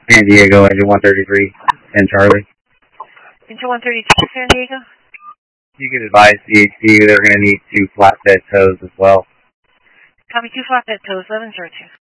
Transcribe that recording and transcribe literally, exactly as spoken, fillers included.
San Diego, engine one thirty-three, and Charlie. Engine one thirty-two, San Diego? You could advise C H D they're going to need two flatbed tows as well. Copy two flatbed tows, eleven zero two.